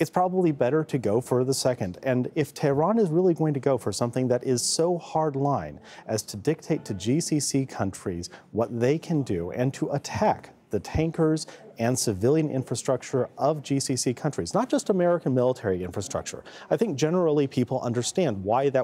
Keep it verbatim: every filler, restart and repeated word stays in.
it's probably better to go for the second. And if Tehran is really going to go for something that is so hardline as to dictate to G C C countries what they can do and to attack the tankers and civilian infrastructure of G C C countries, not just American military infrastructure. I think generally people understand why that